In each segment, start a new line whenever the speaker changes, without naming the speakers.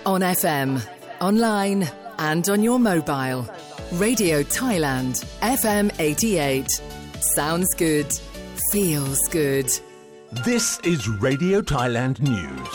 On FM, online and on your mobile. Radio Thailand, FM 88. Sounds good. Feels good.
This is Radio Thailand News.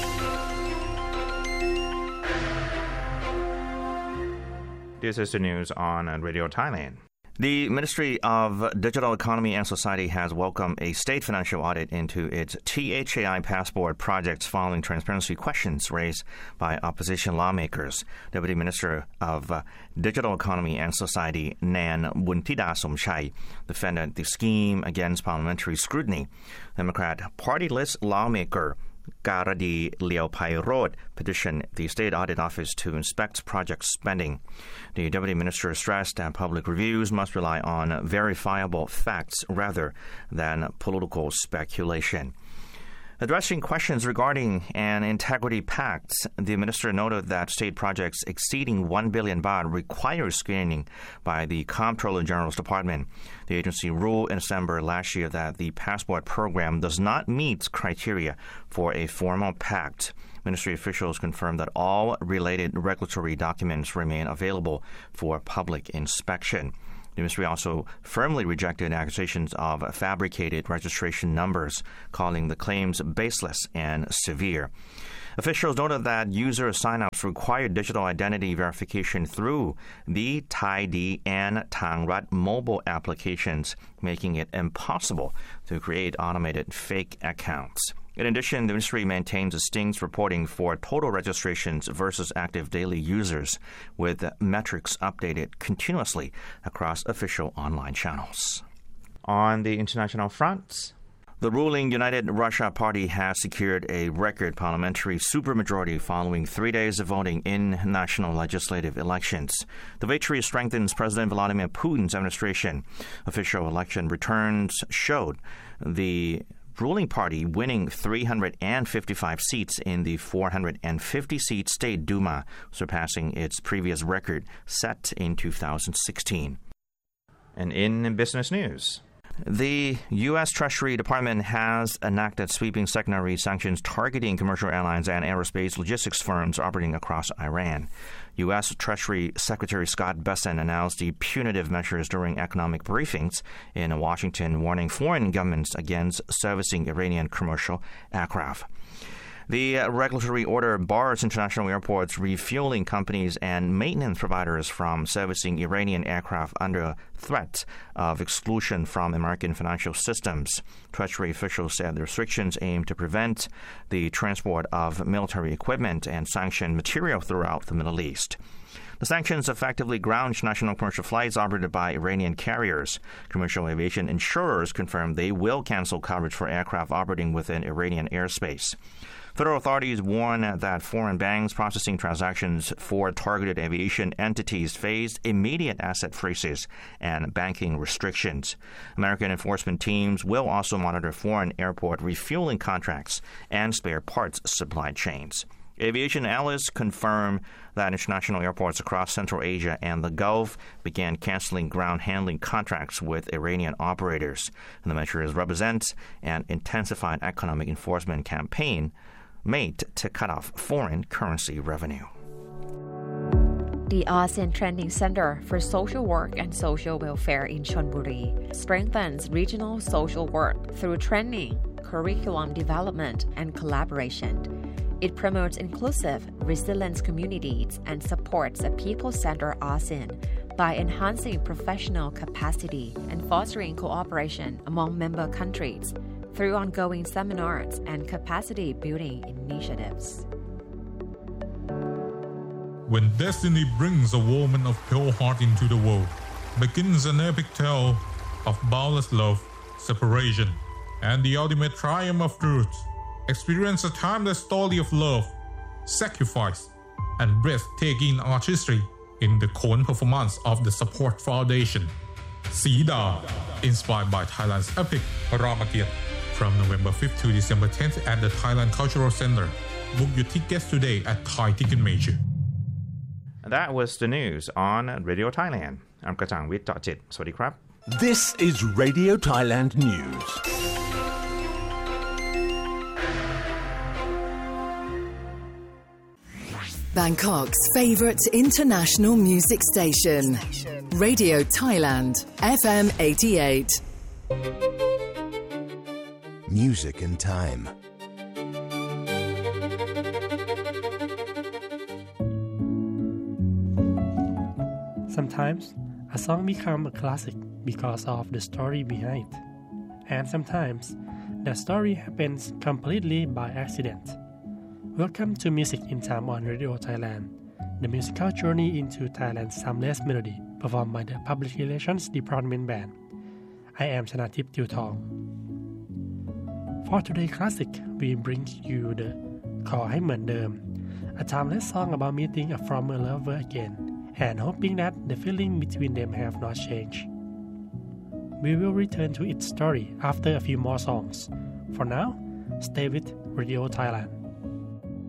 This is the news on Radio Thailand. The Ministry of Digital Economy and Society has welcomed a state financial audit into its THAI passport projects following transparency questions raised by opposition lawmakers. Deputy Minister of Digital Economy and Society Nan Buntida Somchai defended the scheme against parliamentary scrutiny. Democrat Party list lawmaker Karadi Leopairod petitioned the State Audit Office to inspect project spending. The Deputy Minister stressed that public reviews must rely on verifiable facts rather than political speculation. Addressing questions regarding an integrity pact, the minister noted that state projects exceeding 1 billion baht require screening by the Comptroller General's Department. The agency ruled in December last year that the passport program does not meet criteria for a formal pact. Ministry officials confirmed that all related regulatory documents remain available for public inspection. The ministry also firmly rejected accusations of fabricated registration numbers, calling the claims baseless and severe. Officials noted that user sign-ups require digital identity verification through the ThaiD and Thangrat mobile applications, making it impossible to create automated fake accounts. In addition, the ministry maintains distinct reporting for total registrations versus active daily users, with metrics updated continuously across official online channels. On the international front, the ruling United Russia Party has secured a record parliamentary supermajority following 3 days of voting in national legislative elections. The victory strengthens President Vladimir Putin's administration. Official election returns showed the ruling party winning 355 seats in the 450-seat State Duma, surpassing its previous record set in 2016. And in business news, the U.S. Treasury Department has enacted sweeping secondary sanctions targeting commercial airlines and aerospace logistics firms operating across Iran. U.S. Treasury Secretary Scott Bessent announced the punitive measures during economic briefings in Washington, warning foreign governments against servicing Iranian commercial aircraft. The regulatory order bars international airports, refueling companies, and maintenance providers from servicing Iranian aircraft under threat of exclusion from American financial systems. Treasury officials said the restrictions aim to prevent the transport of military equipment and sanctioned material throughout the Middle East. The sanctions effectively ground international commercial flights operated by Iranian carriers. Commercial aviation insurers confirmed they will cancel coverage for aircraft operating within Iranian airspace. Federal authorities warn that foreign banks processing transactions for targeted aviation entities face immediate asset freezes and banking restrictions. American enforcement teams will also monitor foreign airport refueling contracts and spare parts supply chains. Aviation analysts confirm that international airports across Central Asia and the Gulf began canceling ground handling contracts with Iranian operators. And the measures represent an intensified economic enforcement campaign made to cut off foreign currency revenue.
The ASEAN Training Center for Social Work and Social Welfare in Chonburi strengthens regional social work through training, curriculum development, and collaboration. It promotes inclusive, resilient communities and supports a people-centered ASEAN by enhancing professional capacity and fostering cooperation among member countries through ongoing seminars and capacity-building initiatives.
When destiny brings a woman of pure heart into the world, begins an epic tale of boundless love, separation, and the ultimate triumph of truth. Experience a timeless story of love, sacrifice, and breathtaking artistry in the Khon performance of the Support Foundation. Sida, inspired by Thailand's epic Ramakiat, from November 5th to December 10th at the Thailand Cultural Center. Book your tickets today at Thai Ticket Major.
That was the news on Radio Thailand. I'm Katang with Jit. Sawasdee krab.
This is Radio Thailand News.
Bangkok's favourite international music station. Radio Thailand, FM 88.
Music and Time.
Sometimes a song becomes a classic because of the story behind it. And sometimes the story happens completely by accident. Welcome to Music in Time on Radio Thailand, the musical journey into Thailand's timeless melody, performed by the Public Relations Department Band. I am Chanatip Tiutong. For today's classic, we bring you the ขอให้เหมือนเดิม a timeless song about meeting a former lover again and hoping that the feeling between them have not changed. We will return to its story after a few more songs. For now, stay with Radio Thailand.